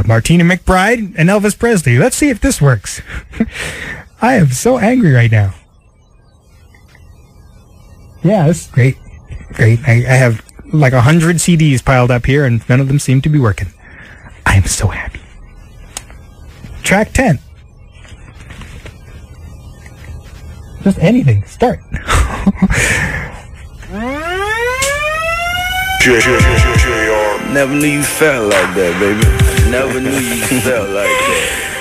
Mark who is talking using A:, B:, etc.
A: Martina McBride and Elvis Presley. Let's see if this works. I am so angry right now. Yeah, this is great. Great. I have like 100 CDs piled up here, and none of them seem to be working. I am so happy. Track 10. Just anything. Start.
B: Never knew you felt like that, baby. Never knew you felt like that.